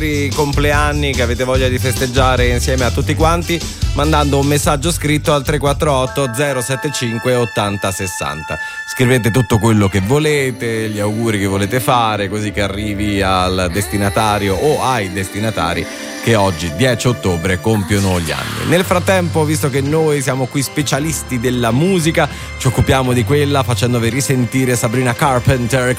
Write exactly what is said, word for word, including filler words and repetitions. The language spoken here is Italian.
compleanni che avete voglia di festeggiare insieme a tutti quanti, mandando un messaggio scritto al tre quattro otto zero sette cinque ottanta sessanta. Scrivete tutto quello che volete, gli auguri che volete fare, così che arrivi al destinatario o ai destinatari che oggi dieci ottobre compiono gli anni. Nel frattempo, visto che noi siamo qui specialisti della musica, ci occupiamo di quella facendovi risentire Sabrina Carpenter